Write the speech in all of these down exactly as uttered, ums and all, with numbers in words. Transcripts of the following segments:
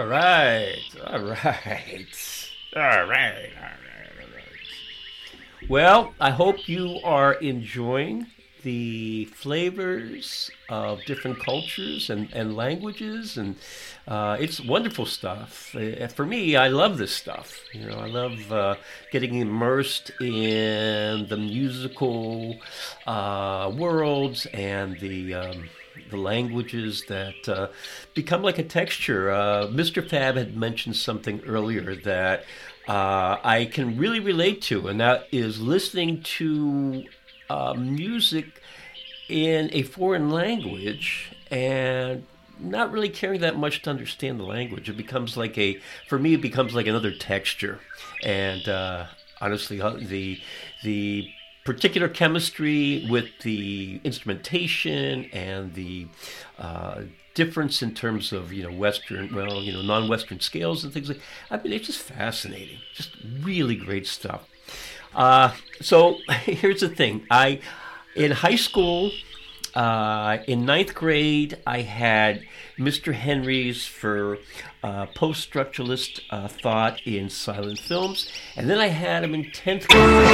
All right. All right. All right. All right. All right. Well, I hope you are enjoying the flavors of different cultures and, and languages, and uh, it's wonderful stuff. Uh, for me, I love this stuff. You know, I love uh, getting immersed in the musical uh, worlds and the um, the languages that uh, become like a texture. Uh, mister Fab had mentioned something earlier that uh, I can really relate to, and that is listening to uh, music in a foreign language and not really caring that much to understand the language. It becomes like a, for me, it becomes like another texture. And uh, honestly, uh, the the particular chemistry with the instrumentation and the uh, difference in terms of, you know, Western, well, you know, non-Western scales and things like, I mean, it's just fascinating. Just really great stuff. Uh, so here's the thing. I, in high school, uh, in ninth grade, I had mister Henry's for uh, post-structuralist uh, thought in silent films, and then I had him in tenth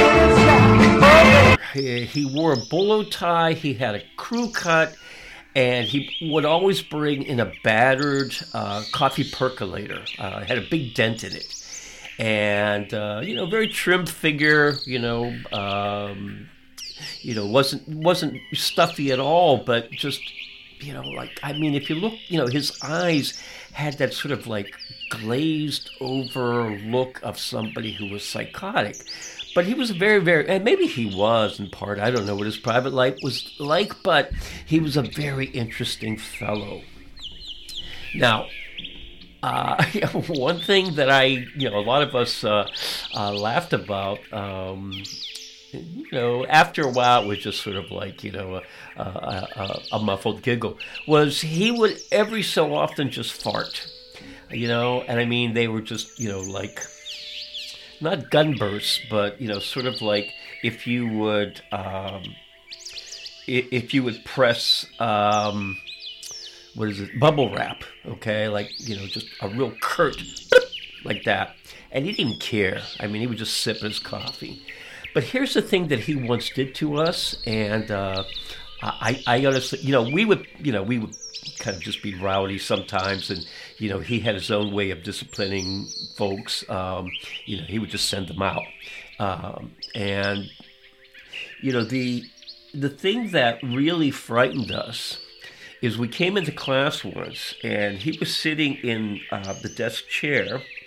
grade. He, he wore a bolo tie, he had a crew cut, and he would always bring in a battered uh, coffee percolator. Uh, it had a big dent in it. And, uh, you know, very trim figure, you know, um, you know, wasn't wasn't stuffy at all, but just, you know, like, I mean, if you look, you know, his eyes had that sort of like glazed over look of somebody who was psychotic. But he was very, very, and maybe he was in part, I don't know what his private life was like, but he was a very interesting fellow. Now, Uh, one thing that I, you know, a lot of us uh, uh, laughed about, um, you know, after a while it was just sort of like, you know, a, a, a, a muffled giggle, was he would every so often just fart, you know, and I mean, they were just, you know, like, not gun bursts, but, you know, sort of like if you would, um, if you would press, um, what is it, bubble wrap, okay, like, you know, just a real curt, like that, and he didn't care. I mean, he would just sip his coffee. But here's the thing that he once did to us, and uh, I, I honestly, you know, we would, you know, we would kind of just be rowdy sometimes, and, you know, he had his own way of disciplining folks. Um, you know, he would just send them out, um, and, you know, the the thing that really frightened us is we came into class once, and he was sitting in uh, the desk chair,